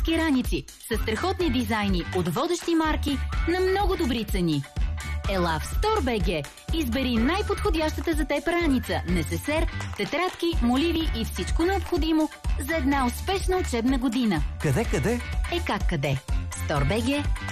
детски раници с страхотни дизайни от водещи марки на много добри цени. Ела в Store.bg. Избери най-подходящата за теб раница, несесер, тетрадки, моливи и всичко необходимо за една успешна учебна година. Къде? Как къде? Store.bg